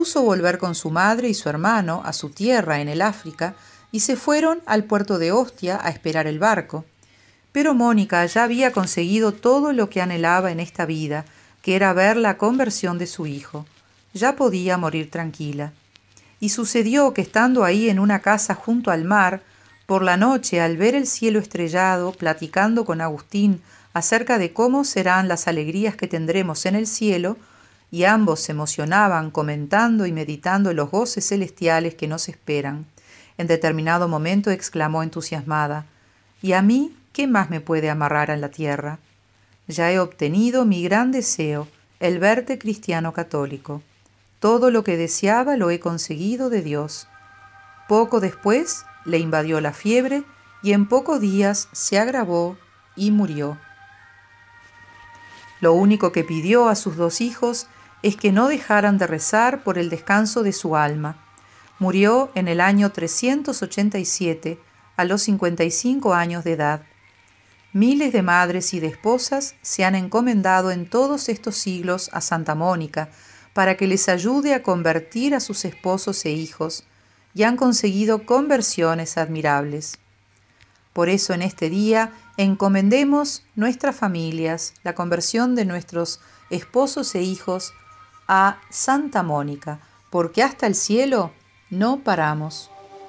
Propuso volver con su madre y su hermano a su tierra en el África y se fueron al puerto de Ostia a esperar el barco. Pero Mónica ya había conseguido todo lo que anhelaba en esta vida, que era ver la conversión de su hijo. Ya podía morir tranquila. Y sucedió que estando ahí en una casa junto al mar, por la noche, al ver el cielo estrellado, platicando con Agustín acerca de cómo serán las alegrías que tendremos en el cielo, y ambos se emocionaban comentando y meditando los goces celestiales que nos esperan. En determinado momento exclamó entusiasmada: «¿Y a mí qué más me puede amarrar en la tierra? Ya he obtenido mi gran deseo, el verte cristiano católico. Todo lo que deseaba lo he conseguido de Dios». Poco después le invadió la fiebre y en pocos días se agravó y murió. Lo único que pidió a sus dos hijos es que no dejaran de rezar por el descanso de su alma. Murió en el año 387, a los 55 años de edad. Miles de madres y de esposas se han encomendado en todos estos siglos a Santa Mónica para que les ayude a convertir a sus esposos e hijos, y han conseguido conversiones admirables. Por eso en este día encomendemos nuestras familias, la conversión de nuestros esposos e hijos a Santa Mónica, porque hasta el cielo no paramos.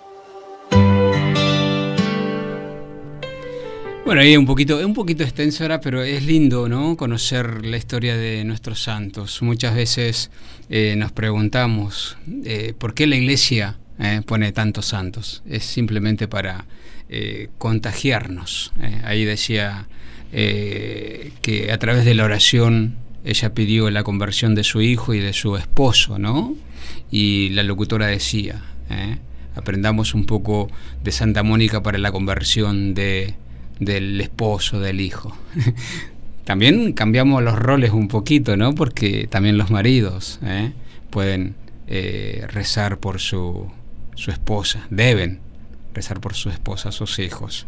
Bueno, ahí un poquito extenso ahora, pero es lindo, ¿no?, conocer la historia de nuestros santos. Muchas veces nos preguntamos por qué la Iglesia pone tantos santos. Es simplemente para contagiarnos. Ahí decía que a través de la oración ella pidió la conversión de su hijo y de su esposo, ¿no? Y la locutora decía, aprendamos un poco de Santa Mónica para la conversión del esposo, del hijo. También cambiamos los roles un poquito, ¿no? Porque también los maridos pueden rezar por su esposa, deben rezar por su esposa, sus hijos.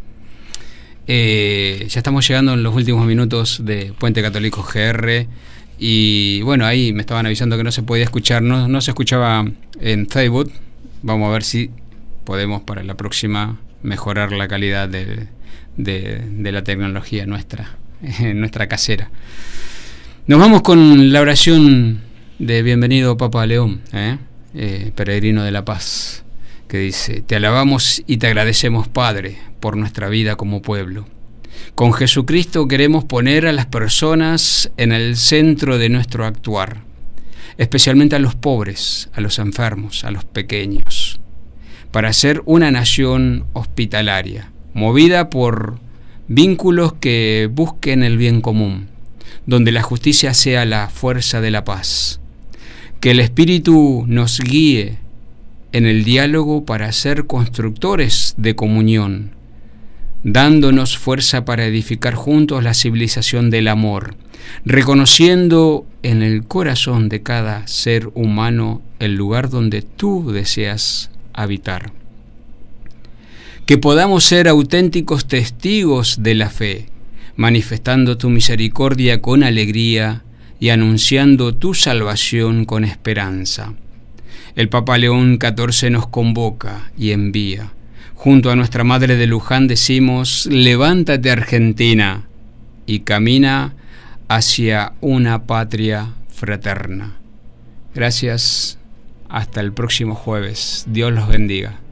Ya estamos llegando en los últimos minutos de Puente Católico GR y bueno, ahí me estaban avisando que no se podía escuchar, no se escuchaba en Facebook. Vamos a ver si podemos para la próxima mejorar la calidad de la tecnología nuestra casera. Nos vamos con la oración de bienvenido Papa León, peregrino de la paz, que dice: te alabamos y te agradecemos, Padre, por nuestra vida como pueblo. Con Jesucristo queremos poner a las personas en el centro de nuestro actuar, especialmente a los pobres, a los enfermos, a los pequeños, para ser una nación hospitalaria, movida por vínculos que busquen el bien común, donde la justicia sea la fuerza de la paz. Que el Espíritu nos guíe en el diálogo para ser constructores de comunión, dándonos fuerza para edificar juntos la civilización del amor, reconociendo en el corazón de cada ser humano el lugar donde tú deseas habitar. Que podamos ser auténticos testigos de la fe, manifestando tu misericordia con alegría y anunciando tu salvación con esperanza. El Papa León XIV nos convoca y envía. Junto a nuestra Madre de Luján decimos: levántate, Argentina, y camina hacia una patria fraterna. Gracias, hasta el próximo jueves. Dios los bendiga.